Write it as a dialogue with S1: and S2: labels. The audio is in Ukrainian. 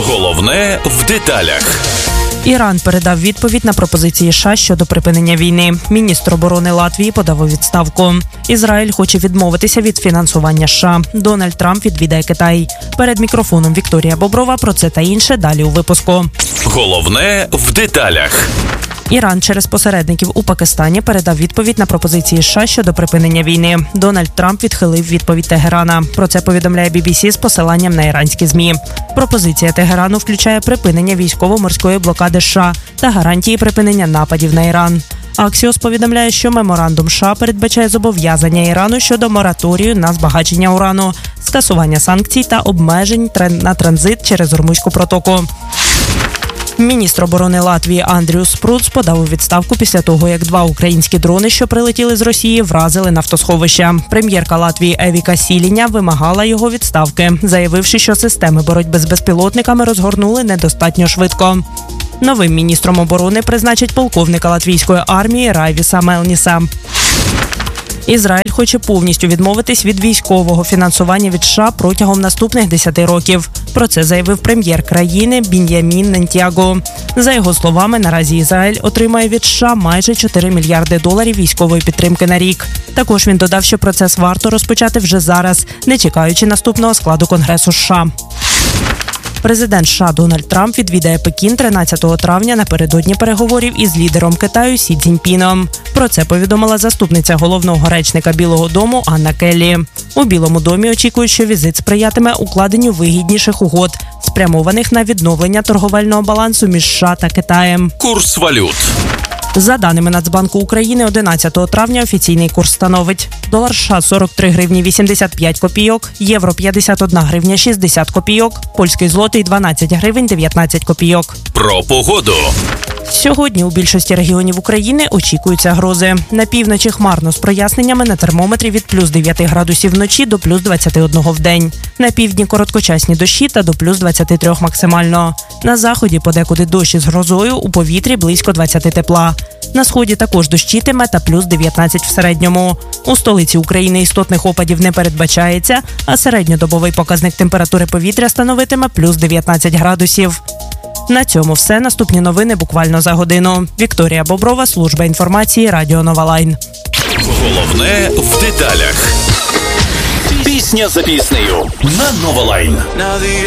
S1: Головне в деталях.
S2: Іран передав відповідь на пропозиції США щодо припинення війни. Міністр оборони Латвії подав у відставку. Ізраїль хоче відмовитися від фінансування США. Дональд Трамп відвідає Китай. Перед мікрофоном Вікторія Боброва. Про це та інше далі у випуску.
S1: Головне в деталях.
S2: Іран через посередників у Пакистані передав відповідь на пропозиції США щодо припинення війни. Дональд Трамп відхилив відповідь Тегерана. Про це повідомляє BBC з посиланням на іранські ЗМІ. Пропозиція Тегерану включає припинення військово-морської блокади США та гарантії припинення нападів на Іран. Аксіос повідомляє, що меморандум США передбачає зобов'язання Ірану щодо мораторію на збагачення урану, скасування санкцій та обмежень на транзит через Ормузьку протоку. Міністр оборони Латвії Андріус Спруц подав у відставку після того, як 2 українські дрони, що прилетіли з Росії, вразили нафтосховища. Прем'єрка Латвії Евіка Сіліня вимагала його відставки, заявивши, що системи боротьби з безпілотниками розгорнули недостатньо швидко. Новим міністром оборони призначать полковника латвійської армії Райвіса Мелніса. Ізраїль хоче повністю відмовитись від військового фінансування від США протягом наступних 10 років. Про це заявив прем'єр країни Бін'ямін Нетаньяху. За його словами, наразі Ізраїль отримає від США майже $4 мільярди військової підтримки на рік. Також він додав, що процес варто розпочати вже зараз, не чекаючи наступного складу Конгресу США. Президент США Дональд Трамп відвідає Пекін 13 травня напередодні переговорів із лідером Китаю Сі Цзіньпіном. Про це повідомила заступниця головного речника Білого дому Анна Келлі. У Білому домі очікують, що візит сприятиме укладенню вигідніших угод, спрямованих на відновлення торговельного балансу між США та Китаєм.
S1: Курс валют.
S2: За даними Нацбанку України, 11 травня офіційний курс становить: долар США 43 гривні 85 копійок, євро 51 гривня 60 копійок, польський злотий 12 гривень 19 копійок.
S1: Про погоду.
S2: Сьогодні у більшості регіонів України очікуються грози. На півночі хмарно з проясненнями, на термометрі від плюс 9 градусів вночі до плюс 21 в день. На півдні короткочасні дощі та до плюс 23 максимально. На заході подекуди дощ із грозою, у повітрі близько 20 тепла. На сході також дощитиме та плюс 19 в середньому. У столиці України істотних опадів не передбачається, а середньодобовий показник температури повітря становитиме плюс 19 градусів. На цьому все. Наступні новини буквально за годину. Вікторія Боброва, служба інформації, Радіо Нова Лайн.
S1: Головне в деталях. Пісня за піснею на Нова Лайн.